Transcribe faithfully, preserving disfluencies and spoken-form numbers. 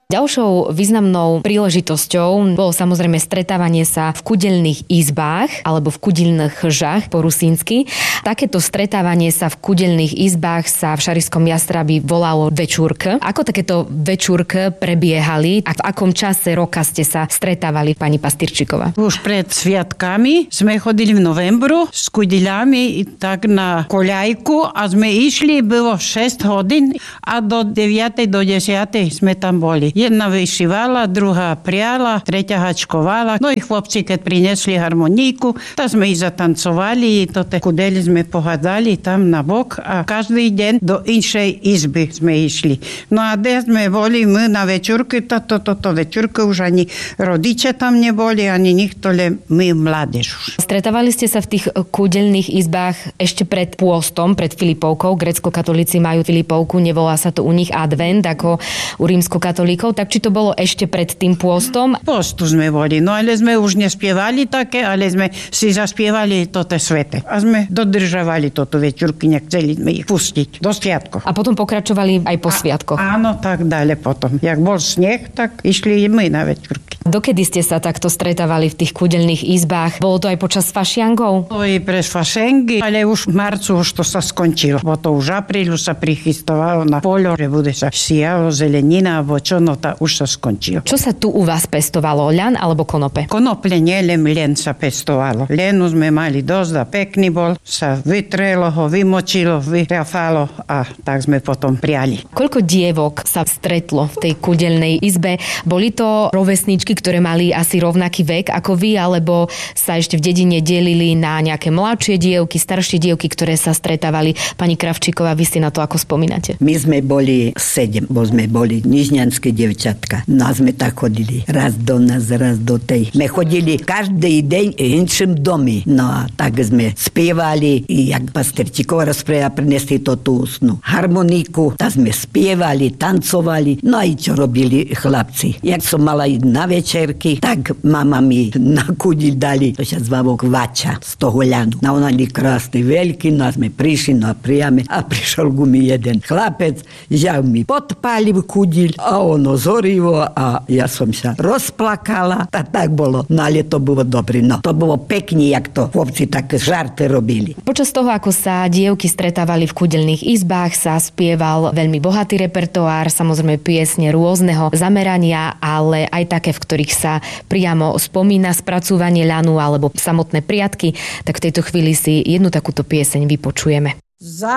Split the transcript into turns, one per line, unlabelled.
Ďalšou významnou príležitosťou bolo samozrejme stretávanie sa v kudelných izbách alebo v kudelných žách po rusínsky. Takéto stretávanie sa v kudelných izbách sa v Šarišskom Jastrabi volalo večúrk. Ako takéto večúrk prebiehali a v akom čase roka ste sa stretávali, pani Pastýrčiková?
Už pred sviatkami sme chodili v novembru s kudeľami tak na koľajku a sme išli, bylo šesť hodín a do deviatej do desiatej sme tam boli. Jedna vyšívala, druhá priala, tretia hačkovala. No i chlopci, keď prinesli harmoníku, tak sme ich zatancovali, to te kudeli sme pohádali tam na bok a každý deň do inšej izby sme išli. No a kde sme boli my na večúrky, toto, toto večúrky už ani rodiče tam neboli, ani nikto, len my mládež už.
Stretávali ste sa v tých kudelných izbách ešte pred pôstom, pred Filipovkou. Grécko-katolíci majú Filipovku, nevolá sa to u nich advent, ako u rímskokatolíkov. Tak či to bolo ešte pred tým pôstom?
Postu sme boli, no ale sme už nespievali také, ale sme si zaspievali toto svete. A sme dodržavali toto večúrky, nechceli sme ich pustiť do sviatkov.
A potom pokračovali aj po
a,
sviatkoch?
Áno, tak ďalej potom. Jak bol sneh, tak išli my na večúrky.
Dokedy ste sa takto stretávali v tých kudelných izbách? Bolo to aj počas fašiangov?
To je pre fašengy, ale už v marcu už to sa skončilo. Bo to už aprílu sa prichystovalo na poľo, že bude sa sialo zelenina, alebo čo, no tá už sa skončilo.
Čo sa tu u vás pestovalo? Ľan alebo konope?
Konople nie, len len sa pestovalo. Lenu sme mali dosť a pekný bol. Sa vytrelo ho, vymočilo, vyrafalo a tak sme potom priali.
Koľko dievok sa stretlo v tej kudelnej izbe? Boli to rovesničky, ktoré mali asi rovnaký vek ako vy, alebo sa ešte v dedine delili na nejaké mladšie dievky, staršie dievky, ktoré sa stretávali? Pani Kravčíková, vy si na to ako spomínate?
My sme boli sedem, bo sme boli nižňanské dievčatka. No a sme tak chodili. Raz do nás, raz do tej. My chodili každý deň v inšom domi. No a tak sme spievali i jak Pastýrčiková rozpráva, prinesli to tú ústnu harmoníku. Tak sme spievali, tancovali. No a i čo robili chlapci. Jak som mala ísť na večerky, tak mama mi na kudil dali, to sa zvalo kvača z toho ľadu. No ona je krásny, veľký, no a sme prišli, no a prijame a prišiel ku mi jeden chlapec, že mi podpálil kudil a ono zorivo a ja som sa rozplakala a tak bolo. No ale to bolo dobré, no. To bolo pekne, jak to chlapci také žarty robili.
Počas toho, ako sa dievky stretávali v kudelných izbách, sa spieval veľmi bohatý repertoár, samozrejme piesne rôzneho zamerania, ale aj také, v ktorých sa priamo spomína spracúvanie ľanu alebo samotné priatky, tak v tejto chvíli si jednu takúto pieseň vypočujeme.
Za